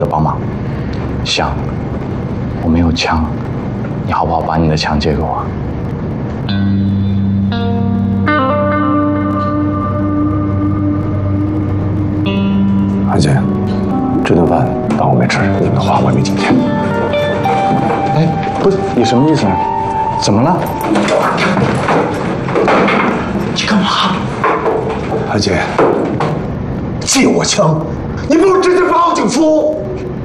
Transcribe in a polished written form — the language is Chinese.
的帮忙。想，我没有枪，你好不好把你的枪借给我？ 阿姐，这顿饭当我没吃，你们的话我也没听见。 哎，不是，你什么意思呢？怎么了？你干嘛？ 阿姐，借我枪，你不如直接报警说。